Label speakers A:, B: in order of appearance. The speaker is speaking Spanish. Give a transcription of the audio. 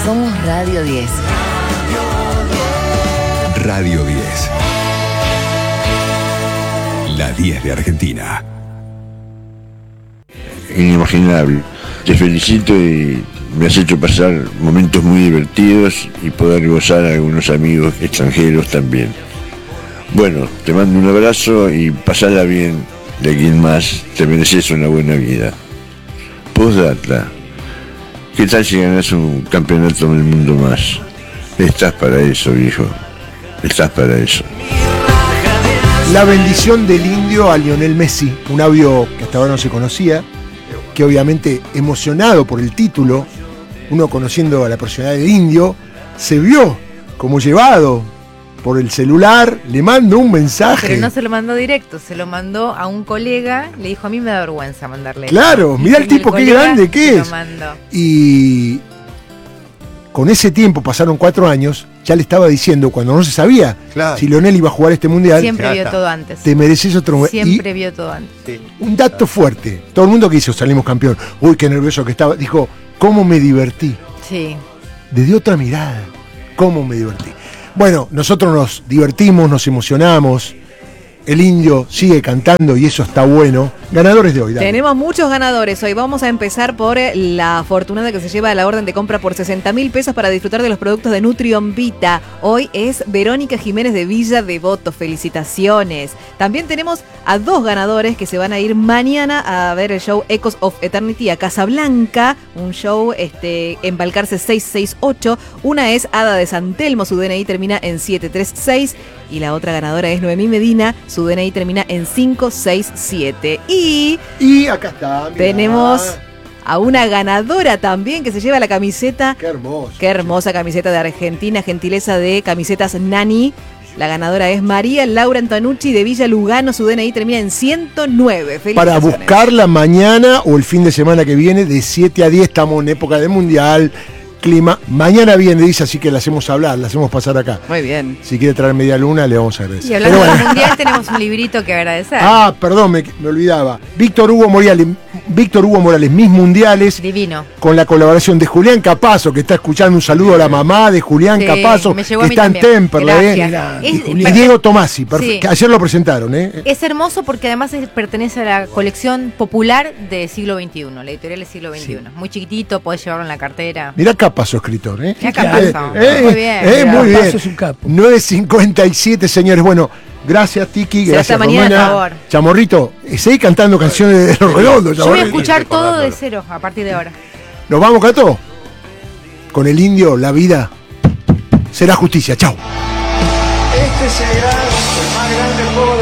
A: Somos Radio 10.
B: Radio 10. La 10 de Argentina.
C: Inimaginable. Te felicito y me has hecho pasar momentos muy divertidos y poder gozar a algunos amigos extranjeros también. Bueno, te mando un abrazo y pasala bien de quien más, te mereces una buena vida. Postdata. ¿Qué tal si ganas un campeonato del mundo más? Estás para eso, viejo. Estás para eso.
D: La bendición del indio a Lionel Messi, un audio que hasta ahora no se conocía, que obviamente emocionado por el título, uno conociendo a la personalidad del indio, se vio como llevado por el celular, le mandó un mensaje.
E: Pero no se lo mandó directo, se lo mandó a un colega, le dijo, a mí me da vergüenza mandarle.
D: Claro, mirá el tipo qué grande que es. Y con ese tiempo, pasaron 4 años, ya le estaba diciendo, cuando no se sabía si Lionel iba a jugar este mundial.
E: Siempre vio todo antes.
D: Te mereces otro mundial.
E: Siempre vio todo antes.
D: Un dato fuerte. Todo el mundo que hizo, salimos campeón. Uy, qué nervioso que estaba. Dijo, ¿cómo me divertí?
E: Sí.
D: Desde otra mirada. ¿Cómo me divertí? Bueno, nosotros nos divertimos, nos emocionamos. El indio sigue cantando y eso está bueno. Ganadores de hoy, dale.
E: Tenemos muchos ganadores hoy. Vamos a empezar por la afortunada que se lleva la orden de compra por 60.000 pesos para disfrutar de los productos de Nutrion Vita. Hoy es Verónica Jiménez de Villa Devoto. Felicitaciones. También tenemos a 2 ganadores que se van a ir mañana a ver el show Echoes of Eternity a Casablanca. Un show en Balcarce 668. Una es Ada de San Telmo, su DNI termina en 736. Y la otra ganadora es Noemí Medina, su DNI termina en 567. Y
D: acá está, mirá.
E: Tenemos a una ganadora también que se lleva la camiseta.
D: Qué hermoso.
E: Qué hermosa camiseta de Argentina, gentileza de Camisetas Nani. La ganadora es María Laura Antonucci de Villa Lugano, su DNI termina en 109.
D: Para buscarla mañana o el fin de semana que viene, de 7 a 10, estamos en época de mundial. Clima. Mañana viene, dice, así que la hacemos hablar, la hacemos pasar acá.
E: Muy bien.
D: Si quiere traer media luna, le vamos a agradecer.
E: Y hablando del mundial, tenemos un librito que agradecer.
D: Ah, perdón, me olvidaba. Víctor Hugo Morales, Mis Mundiales.
E: Divino.
D: Con la colaboración de Julián Capazo, que está escuchando. Un saludo a la mamá de Julián Capazo, que está en Temperley. Y Diego Tomasi, que ayer lo presentaron.
E: Es hermoso porque además pertenece a la colección popular de siglo XXI, la editorial del siglo XXI. Muy chiquitito, podés llevarlo en la cartera.
D: Mirá Capazo, escritor.
E: Mirá Capazo. Muy bien.
D: Muy bien.
F: Capazo es un capo.
D: 9:57, señores. Bueno, gracias, Tiki. Gracias,
E: mañana,
D: Romana.
E: por favor.
D: Chamorrito, seguí cantando canciones de Los Redondos.
E: Yo voy a escuchar todo de cero a partir de ahora.
D: Nos vamos, Cato. Con el indio, la vida será justicia. Chau.
G: Este será el más grande juego de